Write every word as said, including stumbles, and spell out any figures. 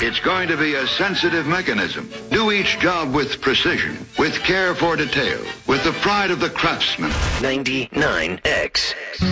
It's going to be a sensitive mechanism. Do each job with precision, with care for detail, with the pride of the craftsman. ninety-nine X.